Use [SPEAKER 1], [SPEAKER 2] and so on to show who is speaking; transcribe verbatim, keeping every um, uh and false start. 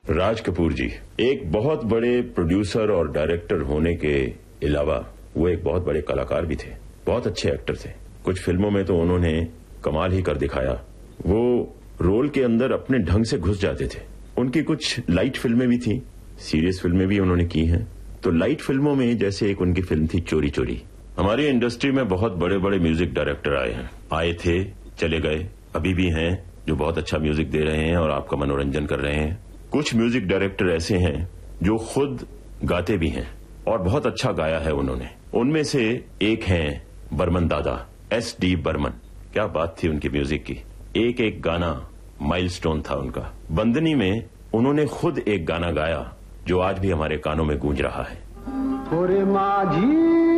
[SPEAKER 1] राज कपूर जी एक बहुत बड़े प्रोड्यूसर और डायरेक्टर होने के अलावा वो एक बहुत बड़े कलाकार भी थे, बहुत अच्छे एक्टर थे। कुछ फिल्मों में तो उन्होंने कमाल ही कर दिखाया। वो रोल के अंदर अपने ढंग से घुस जाते थे। उनकी कुछ लाइट फिल्में भी थी, सीरियस फिल्में भी उन्होंने की हैं। तो लाइट फिल्मों में जैसे एक उनकी फिल्म थी चोरी चोरी। हमारी इंडस्ट्री में बहुत बड़े बड़े म्यूजिक डायरेक्टर आए हैं, आए थे, चले गए, अभी भी हैं जो बहुत अच्छा म्यूजिक दे रहे हैं और आपका मनोरंजन कर रहे हैं। कुछ म्यूजिक डायरेक्टर ऐसे हैं जो खुद गाते भी हैं और बहुत अच्छा गाया है उन्होंने। उनमें से एक हैं बर्मन दादा, एस डी बर्मन। क्या बात थी उनकी म्यूजिक की, एक एक गाना माइलस्टोन था उनका। बंदनी में उन्होंने खुद एक गाना गाया जो आज भी हमारे कानों में गूंज रहा है।
[SPEAKER 2] ओरे माझी